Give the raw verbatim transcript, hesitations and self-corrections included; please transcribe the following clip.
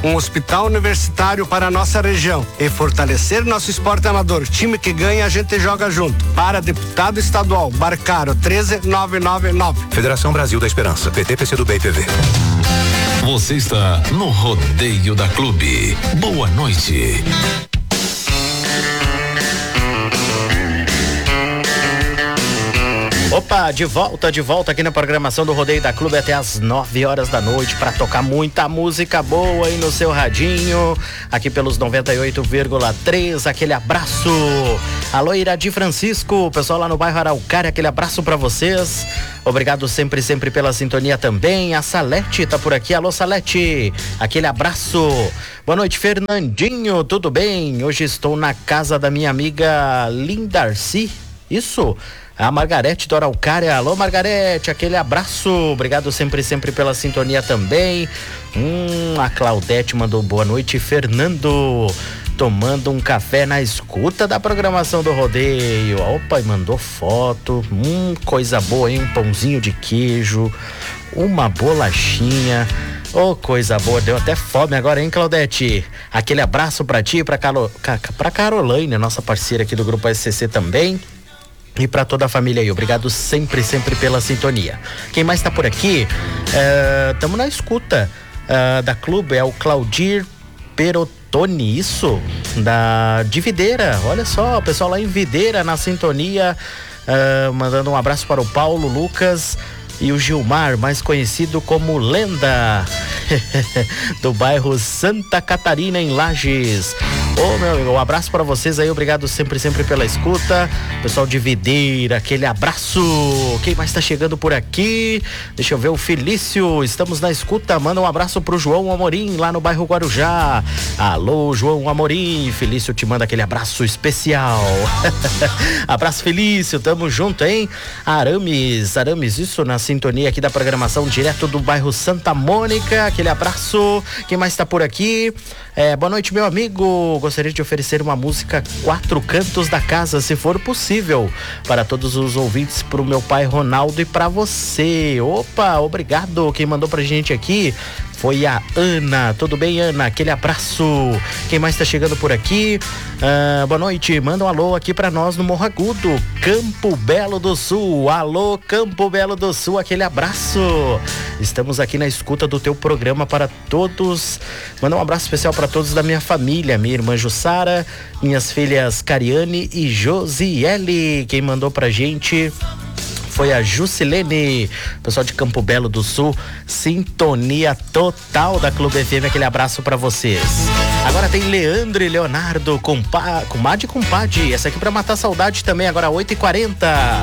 um hospital universitário para a nossa região e fortalecer nosso esporte amador. Time que ganha, a gente joga junto. Para deputado estadual, Barcaro treze nove nove nove. Federação Brasil da Esperança, P T, P C do B e P V. Você está no Rodeio da Clube. Boa noite. Opa, de volta, de volta aqui na programação do Rodeio da Clube até as nove horas da noite para tocar muita música boa aí no seu radinho, aqui pelos noventa e oito vírgula três, aquele abraço. Alô, Iradi Francisco, pessoal lá no bairro Araucária, aquele abraço para vocês. Obrigado sempre, sempre pela sintonia também. A Salete tá por aqui, alô Salete, aquele abraço. Boa noite, Fernandinho, tudo bem? Hoje estou na casa da minha amiga Lindarci, isso? A Margarete do Araucária, alô Margarete, aquele abraço, obrigado sempre, sempre pela sintonia também. Hum, a Claudete mandou boa noite, Fernando, tomando um café na escuta da programação do Rodeio. Opa, e mandou foto, hum, coisa boa, hein? Um pãozinho de queijo, uma bolachinha. Ô, oh, coisa boa, deu até fome agora, hein, Claudete? Aquele abraço pra ti e pra, Calo... pra Carolaine, nossa parceira aqui do Grupo S C C também. E para toda a família aí, obrigado sempre, sempre pela sintonia. Quem mais tá por aqui? Estamos uh, na escuta uh, da Clube, é o Claudir Perotoni, isso? Da, de Videira, olha só, o pessoal lá em Videira na sintonia, uh, mandando um abraço para o Paulo, Lucas e o Gilmar, mais conhecido como Lenda, do bairro Santa Catarina, em Lages. Ô, oh, meu amigo, um abraço para vocês aí, obrigado sempre, sempre pela escuta. Pessoal de Videira, aquele abraço. Quem mais tá chegando por aqui? Deixa eu ver, o Felício, estamos na escuta. Manda um abraço pro João Amorim, lá no bairro Guarujá. Alô, João Amorim, Felício te manda aquele abraço especial. Abraço, Felício, tamo junto, hein? Arames, Arames, isso na sintonia aqui da programação, direto do bairro Santa Mônica, aquele abraço. Quem mais tá por aqui? É, boa noite, meu amigo. Gostaria de oferecer uma música Quatro Cantos da Casa, se for possível, para todos os ouvintes, pro meu pai Ronaldo e para você. Opa, obrigado. Quem mandou pra gente aqui foi a Ana. Tudo bem, Ana? Aquele abraço. Quem mais tá chegando por aqui? Ah, boa noite. Manda um alô aqui pra nós no Morro Agudo, Campo Belo do Sul. Alô, Campo Belo do Sul, aquele abraço. Estamos aqui na escuta do teu programa para todos. Manda um abraço especial para todos da minha família, minha irmã Jussara, minhas filhas Cariane e Josiele. Quem mandou pra gente foi a Jusilene, pessoal de Campo Belo do Sul, sintonia total da Clube F M, aquele abraço pra vocês. Agora tem Leandro e Leonardo, compa, comadre e compadre, essa aqui pra matar saudade também, agora oito e quarenta.